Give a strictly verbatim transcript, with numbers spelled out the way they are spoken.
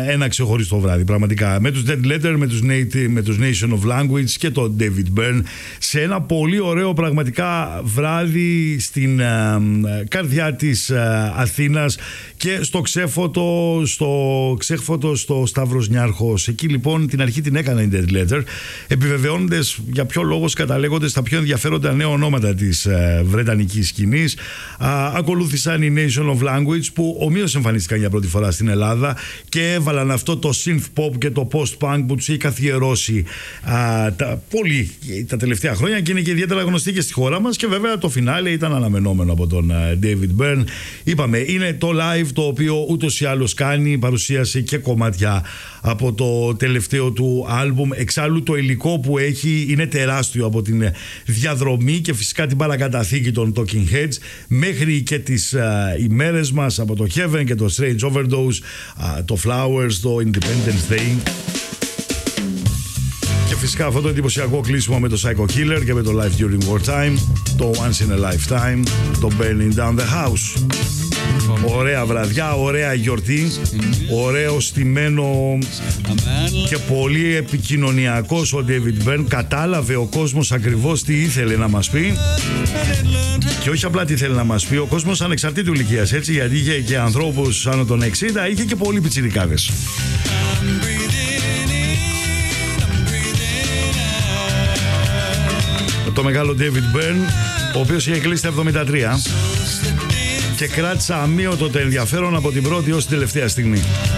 ένα ξεχωριστό βράδυ πραγματικά. Με τους Dead Letter, με τους, με τους Nation of Language και τον David Byrne σε ένα πολύ ωραίο πραγματικά βράδυ στην uh, καρδιά της uh, Αθήνας και στο ξέφωτο, στο ξέφωτο στο Σταύρος Νιάρχος. Εκεί λοιπόν την αρχή την έκανε η Dead Letter, επιβεβαιώνοντας για ποιο λόγο καταλέγονται στα πιο ενδιαφέροντα νέα ονόματα της uh, βρετανικής σκηνής. Uh, ακολούθησαν οι Nation of Language που ομοίως εμφανίστηκαν για πρώτη φορά στην Ελλάδα και έβαλαν αυτό το synth pop και το post-punk που τους έχει καθιερώσει uh, τα, πολύ τα τελευταία χρόνια και είναι και ιδιαίτερα γνωστή και στη χώρα μας, και βέβαια το φινάλε ήταν αναμενόμενο από τον uh, David Byrne. Είπαμε, είναι το live το οποίο ούτως ή άλλως κάνει, παρουσίασε και κομμάτια από το τελευταίο του άλμπουμ. Εξάλλου το υλικό που έχει είναι τεράστιο, από την διαδρομή και φυσικά την παρακαταθήκη των Talking Heads μέχρι και τις uh, ημέρες μας, από το Heaven και το Strange Overdose, uh, το Flowers, το Independence Day. Και φυσικά αυτό το εντυπωσιακό κλείσιμο με το Psycho Killer και με το Life During Wartime, το Once in a Lifetime, το Burning Down the House. Ωραία βραδιά, ωραία γιορτή, ωραίο στημένο και πολύ επικοινωνιακός ο David Byrne. Κατάλαβε ο κόσμος ακριβώς τι ήθελε να μας πει, και όχι απλά τι ήθελε να μας πει, ο κόσμος ανεξαρτήτου ηλικίας, έτσι, γιατί είχε και ανθρώπους άνω των εξήντα, είχε και πολλοί πιτσιρικάδες. Το μεγάλο David Byrne, ο οποίος είχε κλείσει τα εβδομήντα τρία και κράτησε αμύωτο το ενδιαφέρον από την πρώτη ως την τελευταία στιγμή.